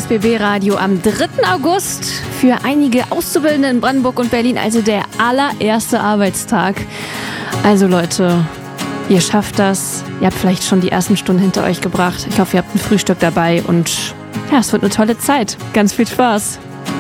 RSBB Radio am 3. August. Für einige Auszubildende in Brandenburg und Berlin also der allererste Arbeitstag. Also Leute, ihr schafft das. Ihr habt vielleicht schon die ersten Stunden hinter euch gebracht. Ich hoffe, ihr habt ein Frühstück dabei und ja, es wird eine tolle Zeit. Ganz viel Spaß.